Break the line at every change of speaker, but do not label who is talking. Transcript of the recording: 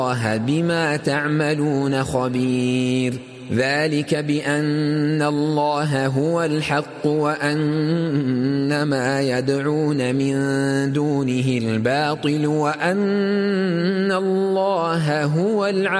الله بما تعملون خبير. ذلك بأن الله هو الحق وأن ما يدعون من دونه الباطل وأن الله هو العلي